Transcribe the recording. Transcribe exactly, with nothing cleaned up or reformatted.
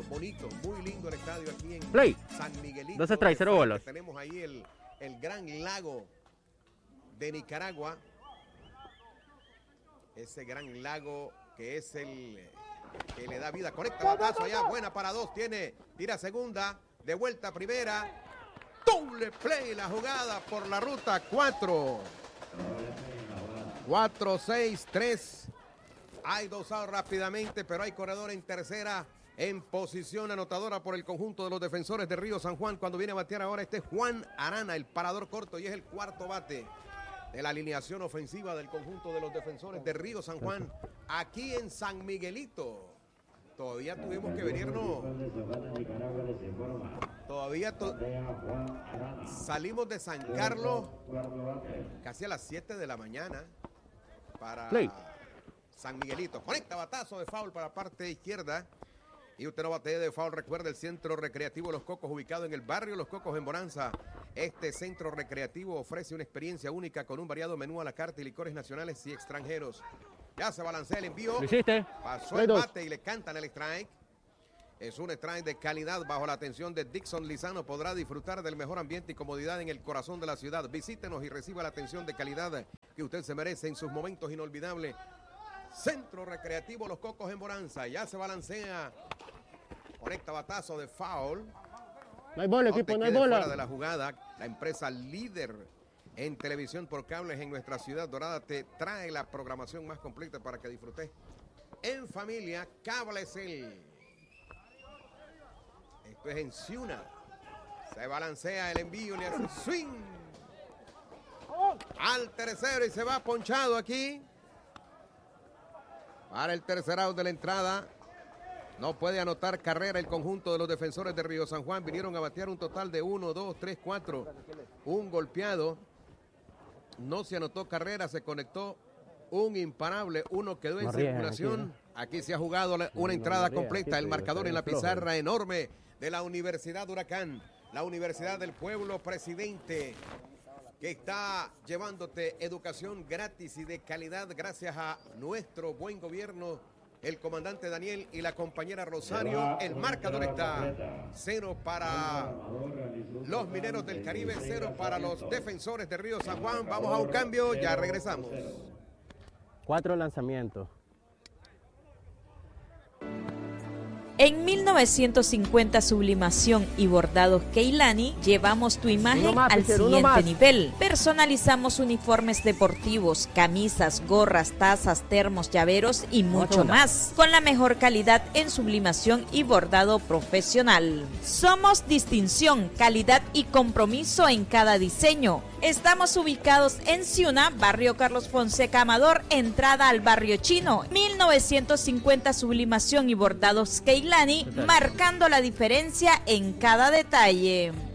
bonito, muy lindo el estadio aquí en Play. San Miguelito. Dos strikes, cero bolas. Tenemos ahí el, el gran lago de Nicaragua. Ese gran lago que es el que le da vida. Conecta batazo allá, buena para dos, tiene, tira segunda, de vuelta primera. Doble play la jugada por la ruta cuatro. cuatro, seis, tres. Hay dos outs rápidamente, pero hay corredor en tercera en posición anotadora por el conjunto de los defensores de Río San Juan. Cuando viene a batear ahora este Juan Arana, el parador corto, y es el cuarto bate de la alineación ofensiva del conjunto de los defensores de Río San Juan, aquí en San Miguelito. Todavía tuvimos que venirnos. Todavía to salimos de San Carlos casi a las siete de la mañana para Play. San Miguelito. Conecta batazo de foul para la parte izquierda. Y usted no batea de foul. Recuerda el Centro Recreativo Los Cocos, ubicado en el barrio Los Cocos en Bonanza. Este centro recreativo ofrece una experiencia única con un variado menú a la carta y licores nacionales y extranjeros. Ya se balancea el envío. ¿Lo hiciste? Pasó el bate y le cantan el strike. Es un strike de calidad bajo la atención de Dixon Lizano. Podrá disfrutar del mejor ambiente y comodidad en el corazón de la ciudad. Visítenos y reciba la atención de calidad que usted se merece en sus momentos inolvidables. Centro Recreativo Los Cocos en Bonanza. Ya se balancea. Conecta batazo de foul. No hay bola, No equipo, te no hay quedes bola. fuera de la jugada. La empresa líder en televisión por cables en nuestra ciudad dorada te trae la programación más completa para que disfrutes en familia. Cablecel. Esto es en Ciuna. Se balancea el envío, le hace swing al tercero y se va ponchado aquí para el tercer out de la entrada. No puede anotar carrera el conjunto de los defensores de Río San Juan. Vinieron a batear un total de uno, dos, tres, cuatro. Un golpeado. No se anotó carrera, se conectó un imparable. Uno quedó en circulación. Aquí se ha jugado una entrada completa. El marcador en la pizarra enorme de la Universidad Huracán. La Universidad del Pueblo Presidente, que está llevándote educación gratis y de calidad gracias a nuestro buen gobierno. El comandante Daniel y la compañera Rosario. El marcador está cero para los Mineros del Caribe, cero para los defensores de Río San Juan. Vamos a un cambio, ya regresamos. Cuatro lanzamientos. En mil novecientos cincuenta Sublimación y Bordados Keilani llevamos tu imagen más, al Peter, siguiente nivel. Personalizamos uniformes deportivos, camisas, gorras, tazas, termos, llaveros y mucho Ocho, más, con la mejor calidad en sublimación y bordado profesional. Somos distinción, calidad y compromiso en cada diseño. Estamos ubicados en Ciuna, barrio Carlos Fonseca Amador, entrada al barrio Chino. mil novecientos cincuenta Sublimación y Bordados Keilani, marcando la diferencia en cada detalle.